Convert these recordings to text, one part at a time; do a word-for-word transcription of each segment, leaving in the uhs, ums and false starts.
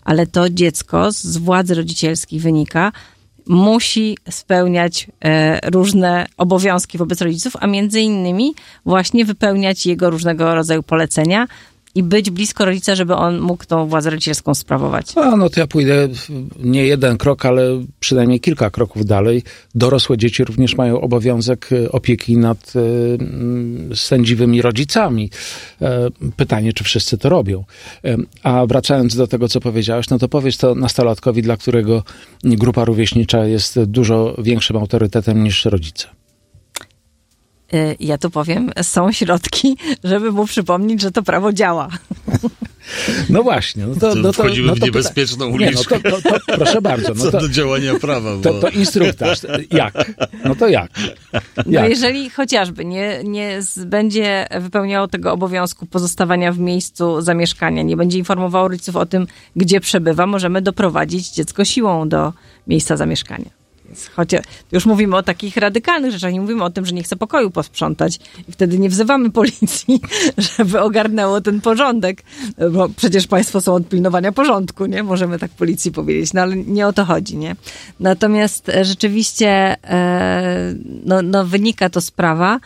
ale to dziecko z władzy rodzicielskiej wynika, musi spełniać e, różne obowiązki wobec rodziców, a między innymi właśnie wypełniać jego różnego rodzaju polecenia i być blisko rodzica, żeby on mógł tą władzę rodzicielską sprawować. A, no to ja pójdę nie jeden krok, ale przynajmniej kilka kroków dalej. Dorosłe dzieci również mają obowiązek opieki nad e, sędziwymi rodzicami. E, pytanie, czy wszyscy to robią. E, a wracając do tego, co powiedziałeś, no to powiedz to nastolatkowi, dla którego grupa rówieśnicza jest dużo większym autorytetem niż rodzice. Ja tu powiem, są środki, żeby mu przypomnieć, że to prawo działa. No właśnie. No to, to no to, wchodzimy no to w niebezpieczną pyta... uliczkę. Nie, no to, to, to, proszę bardzo. No Co to, do działania prawa. Bo... To, to instruktaż. Jak? No to jak? jak? No jeżeli chociażby nie, nie będzie wypełniało tego obowiązku pozostawania w miejscu zamieszkania, nie będzie informowało rodziców o tym, gdzie przebywa, możemy doprowadzić dziecko siłą do miejsca zamieszkania. Chociaż już mówimy o takich radykalnych rzeczach, nie mówimy o tym, że nie chce pokoju posprzątać i wtedy nie wzywamy policji, żeby ogarnęło ten porządek, bo przecież państwo są od pilnowania porządku, nie? Możemy tak policji powiedzieć, no ale nie o to chodzi, nie? Natomiast rzeczywiście no, no wynika to z prawa,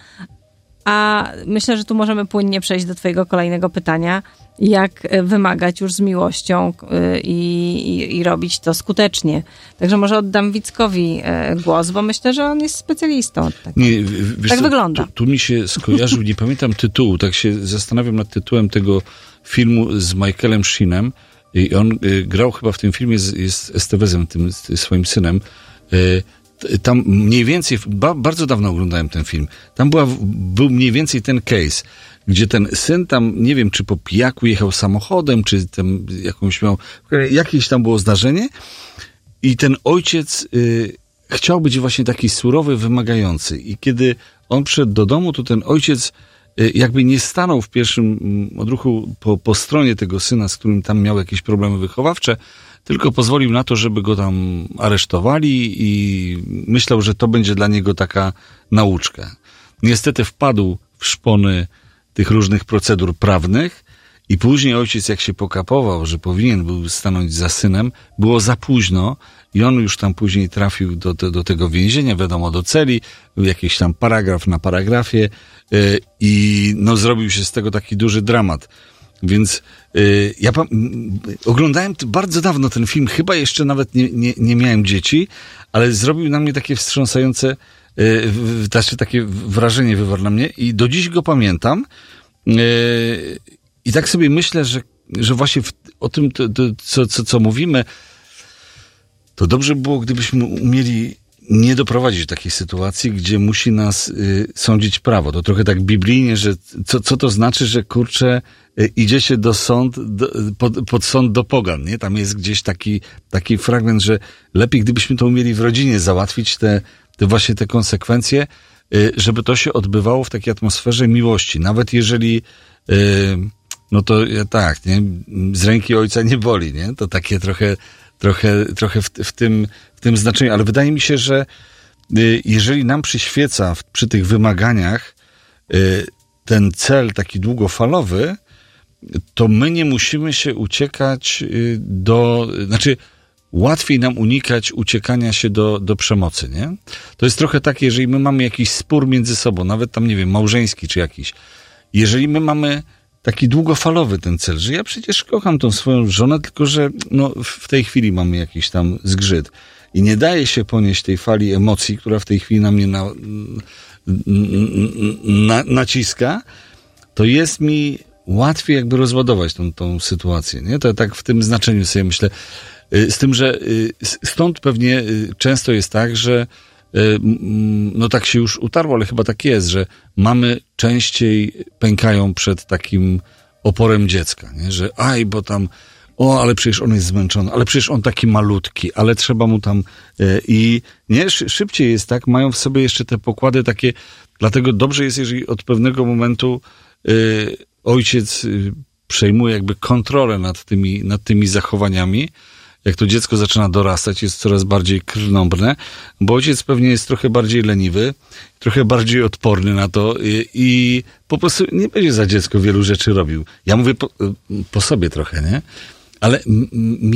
a myślę, że tu możemy płynnie przejść do twojego kolejnego pytania, jak wymagać już z miłością i, i, i robić to skutecznie. Także może oddam Wickowi głos, bo myślę, że on jest specjalistą. Tak, nie, tak co, wygląda. Tu, tu mi się skojarzył, nie pamiętam tytułu, tak się zastanawiam nad tytułem tego filmu z Michaelem Sheenem i on y, grał chyba w tym filmie z, jest Estevezem, tym swoim synem. Y, tam mniej więcej, ba, bardzo dawno oglądałem ten film, tam była, był mniej więcej ten case, gdzie ten syn tam, nie wiem, czy po pijaku jechał samochodem, czy tam jakąś miał, jakieś tam było zdarzenie i ten ojciec y, chciał być właśnie taki surowy, wymagający i kiedy on przyszedł do domu, to ten ojciec y, jakby nie stanął w pierwszym odruchu po, po stronie tego syna, z którym tam miał jakieś problemy wychowawcze, tylko pozwolił na to, żeby go tam aresztowali i myślał, że to będzie dla niego taka nauczka. Niestety wpadł w szpony tych różnych procedur prawnych i później ojciec, jak się pokapował, że powinien był stanąć za synem, było za późno i on już tam później trafił do, do, do tego więzienia, wiadomo, do celi, jakiś tam paragraf na paragrafie yy, i no zrobił się z tego taki duży dramat. Więc yy, ja pa- oglądałem bardzo dawno ten film, chyba jeszcze nawet nie, nie, nie miałem dzieci, ale zrobił na mnie takie wstrząsające Yy, znaczy takie wrażenie wywarł na mnie i do dziś go pamiętam yy, i tak sobie myślę, że, że właśnie w, o tym, to, to, co, co, co mówimy, to dobrze by było, gdybyśmy umieli nie doprowadzić do takiej sytuacji, gdzie musi nas y, sądzić prawo. To trochę tak biblijnie, że co, co to znaczy, że kurczę, y, idziecie do sąd, do, pod, pod sąd do pogan, nie? Tam jest gdzieś taki, taki fragment, że lepiej gdybyśmy to umieli w rodzinie załatwić, te te właśnie te konsekwencje, żeby to się odbywało w takiej atmosferze miłości. Nawet jeżeli, no to tak, nie, z ręki ojca nie boli, nie? To takie trochę, trochę, trochę w, w tym, w tym znaczeniu. Ale wydaje mi się, że jeżeli nam przyświeca przy tych wymaganiach ten cel taki długofalowy, to my nie musimy się uciekać do, znaczy łatwiej nam unikać uciekania się do, do przemocy, nie? To jest trochę tak, jeżeli my mamy jakiś spór między sobą, nawet tam, nie wiem, małżeński czy jakiś. Jeżeli my mamy taki długofalowy ten cel, że ja przecież kocham tą swoją żonę, tylko że no, w tej chwili mamy jakiś tam zgrzyt i nie daje się ponieść tej fali emocji, która w tej chwili na mnie na, na, naciska, to jest mi łatwiej jakby rozładować tą, tą sytuację, nie? To tak w tym znaczeniu sobie myślę. Z tym, że stąd pewnie często jest tak, że no tak się już utarło, ale chyba tak jest, że mamy częściej pękają przed takim oporem dziecka, nie? Że aj, bo tam, o, ale przecież on jest zmęczony, ale przecież on taki malutki, ale trzeba mu tam i nie, szybciej jest tak, mają w sobie jeszcze te pokłady takie, dlatego dobrze jest, jeżeli od pewnego momentu y, ojciec y, przejmuje jakby kontrolę nad tymi, nad tymi zachowaniami. Jak to dziecko zaczyna dorastać, jest coraz bardziej krnąbrne, bo ojciec pewnie jest trochę bardziej leniwy, trochę bardziej odporny na to i, i po prostu nie będzie za dziecko wielu rzeczy robił. Ja mówię po, po sobie trochę, nie? Ale m, m,